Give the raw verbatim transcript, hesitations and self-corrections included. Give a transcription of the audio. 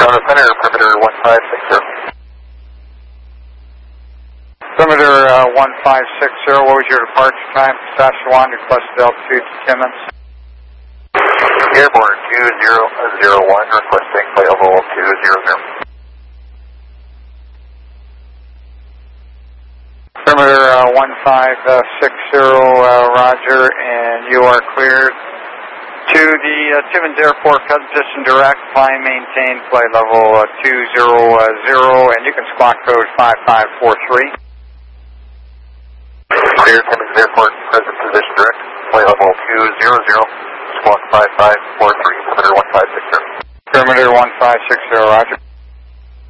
Tower Center, perimeter one five six zero. Perimeter uh, one five six zero, what was your departure time? Saskatchewan, requested altitude to Timmins. Airborne two zero zero one, requesting flight level two zero zero. Perimeter uh, one five six zero, uh, roger, and you are cleared to the uh, Timmins Airport, position direct, climb, maintain, flight level uh, two zero zero, and you can squawk code five five four three. Clear Timmins Airport, present position direct, flight level two zero zero, squawk five five four three, perimeter one five six zero. Perimeter one five six zero, roger.